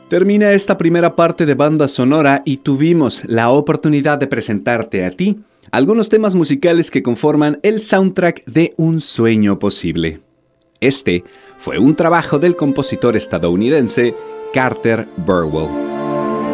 Termina esta primera parte de banda sonora y tuvimos la oportunidad de presentarte a ti algunos temas musicales que conforman el soundtrack de Un sueño posible. Este fue un trabajo del compositor estadounidense Carter Burwell.